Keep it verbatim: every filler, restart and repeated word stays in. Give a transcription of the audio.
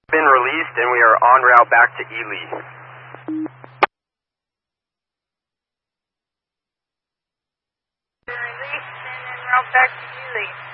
Been released and we are en route back to Ely. Been released and en route back to Ely.